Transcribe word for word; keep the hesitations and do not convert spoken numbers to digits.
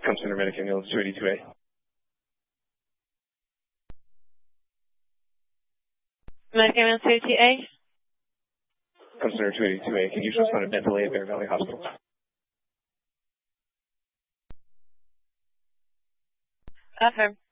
Come Center Medic Ambulance two eighty-two A. Medic Ambulance two eighty-two A. Come Center two eighty-two A. Can you respond to Bentley at Bear Valley Hospital? Affirm.